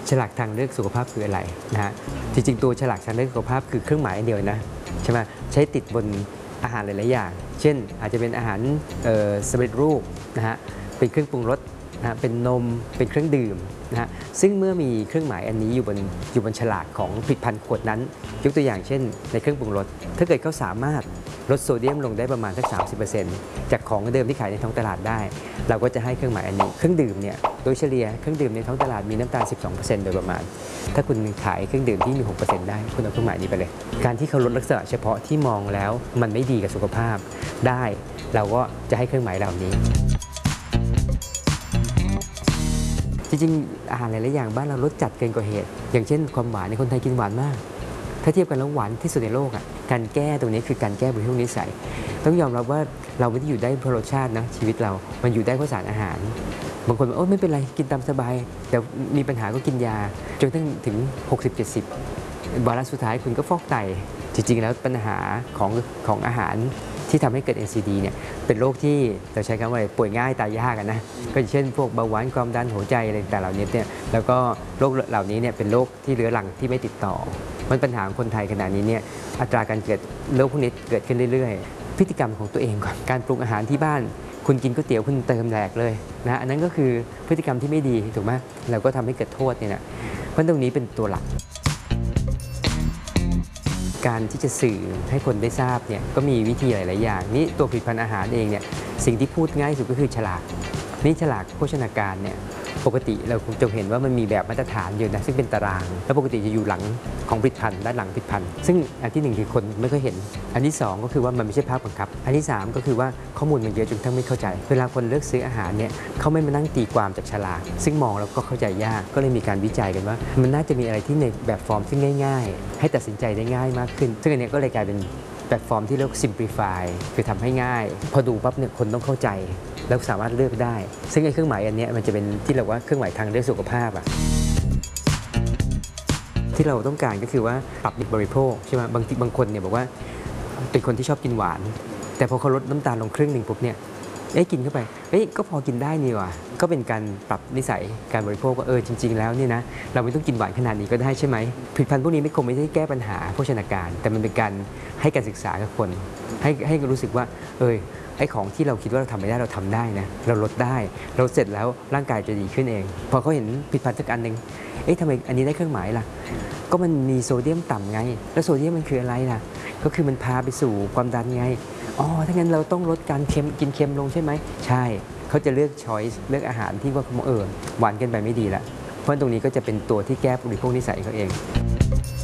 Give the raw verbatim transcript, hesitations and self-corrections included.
ฉลากทางเลือกสุขภาพคืออะไรนะฮะจริงๆตัวฉลากทางเลือกสุขภาพคือเครื่องหมายเดียวนะใช่ไหมใช้ติดบนอาหารหลายๆอย่างเช่นอาจจะเป็นอาหารสำเร็จรูปนะฮะเป็นเครื่องปรุงรสนะเป็นนมเป็นเครื่องดื่มนะฮะซึ่งเมื่อมีเครื่องหมายอันนี้อยู่บนอยู่บนฉลากของผลิตภัณฑ์ขวดนั้นยกตัวอย่างเช่นในเครื่องปรุงรสถ้าเกิดเขาสามารถลดโซเดียมลงได้ประมาณสัก สามสิบเปอร์เซ็นต์ จากของเดิมที่ขายในท้องตลาดได้เราก็จะให้เครื่องหมายอันนี้เครื่องดื่มเนี่ยโดยเฉลี่ยเครื่องดื่มในท้องตลาดมีน้ำตาล สิบสองเปอร์เซ็นต์ โดยประมาณถ้าคุณขายเครื่องดื่มที่มี หกเปอร์เซ็นต์ ได้คุณเอาเครื่องหมายนี้ไปเลยการที่เขาลดลักษณะเฉพาะที่มองแล้วมันไม่ดีกับสุขภาพได้เราก็จะให้เครื่องหมายเหล่านี้จริงๆอาหารหลายๆอย่างบ้านเราลดจัดเกินกว่าเหตุอย่างเช่นความหวานในคนไทยกินหวานมากถ้าเทียบกันแล้วหวานที่สุดในโลกอ่ะการแก้ตรงนี้คือการแก้บริโภคนิสัยต้องยอมรับว่าเราไม่ได้อยู่ได้เพราะรสชาตินะชีวิตเรามันอยู่ได้เพราะสารอาหารบางคนบอกโอ้ไม่เป็นไรกินตามสบายแต่มีปัญหาก็กินยาจนถึง หกสิบเจ็ดสิบ วาระสุดท้ายคุณก็ฟอกไตจริงๆแล้วปัญหาของของอาหารที่ทำให้เกิด เอ็น ซี ดี เนี่ยเป็นโรคที่เราใช้คำว่าป่วยง่ายตายยากกันนะก็เช่นพวกเบาหวานความดันหัวใจอะไรต่างๆเหล่านี้เนี่ยแล้วก็โรคเหล่านี้เนี่ยเป็นโรคที่เรื้อรังที่ไม่ติดต่อมันปัญหาของคนไทยขณะนี้เนี่ยอัตราการเกิดโรคพวกนี้เกิดขึ้นเรื่อยๆพฤติกรรมของตัวเองก่อนการปรุงอาหารที่บ้านคุณกินก๋วยเตี๋ยวคุณเติมแหลกเลยนะอันนั้นก็คือพฤติกรรมที่ไม่ดีถูกไหมเราก็ทำให้เกิดโทษเนี่ยนะเพราะตรงนี้เป็นตัวหลักการที่จะสื่อให้คนได้ทราบเนี่ยก็มีวิธีหลายๆอย่างนี่ตัวผลิตภัณฑ์อาหารเองเนี่ยสิ่งที่พูดง่ายสุดก็คือฉลากนี่ฉลากโภชนาการเนี่ยปกติเราคงจะเห็นว่ามันมีแบบมาตรฐานอยู่นะซึ่งเป็นตารางแล้วปกติจะอยู่หลังของผลิตภัณฑ์ด้านหลังผลิตภัณฑ์ซึ่งอันที่หนึ่งคือคนไม่ค่อยเห็นอันที่สองก็คือว่ามันไม่ใช่ภาพบังคับอันที่สามก็คือว่าข้อมูลมันเยอะจนทั้งไม่เข้าใจเวลาคนเลือกซื้ออาหารเนี่ยเขาไม่มานั่งตีความจากฉลากซึ่งมองแล้วก็เข้าใจยากก็เลยมีการวิจัยกันว่ามันน่าจะมีอะไรที่ในแบบฟอร์มที่ง่ายๆให้ตัดสินใจได้ง่ายมากขึ้นซึ่งอันนี้ก็เลยกลายเป็นแบบฟอร์มที่เรียก simplify คือทำให้ง่ายพอดูปั๊บเนี่ยคนต้องเข้าใจแล้วสามารถเลือกได้ซึ่งไอ้เครื่องหมายอันนี้มันจะเป็นที่เราว่าเครื่องหมายทางเลือกสุขภาพอะที่เราต้องการก็คือว่าปรับดิบบริโภคใช่ไหมบางทีบางคนเนี่ยบอกว่าเป็นคนที่ชอบกินหวานแต่พอเขาลดน้ำตาลลงครึ่งหนึ่งปุ๊บเนี่ยเอ้กินเข้าไปเอ้ก็พอกินได้นี่ว่ะก็เป็นการปรับนิสัยการบริโภคว่าเออจริงๆแล้วนี่นะเราไม่ต้องกินหวานขนาดนี้ก็ได้ใช่ไหมผลิตภัณฑ์พวกนี้ไม่คงไม่ได้แก้ปัญหาโภชนาการแต่มันเป็นการให้การศึกษากับคนให้ให้รู้สึกว่าเออไอ้ของที่เราคิดว่าเราทำไม่ได้เราทำได้นะเราลดได้เราเสร็จแล้วร่างกายจะดีขึ้นเองพอเขาเห็นผลิตภัณฑ์สักอันหนึ่งเอ๊ะทำไมอันนี้ได้เครื่องหมายล่ะก็มันมีโซเดียมต่ำไงแล้วโซเดียมมันคืออะไรล่ะก็คือมันพาไปสู่ความดันไงอ๋อถ้างั้นเราต้องลดการเค็มกินเค็มลงใช่ไหมใช่เขาจะเลือกช้อยส์เลือกอาหารที่ว่าเออหวานเกินไปไม่ดีละเพราะตรงนี้ก็จะเป็นตัวที่แก้บริโภคนิสัยเขาเอง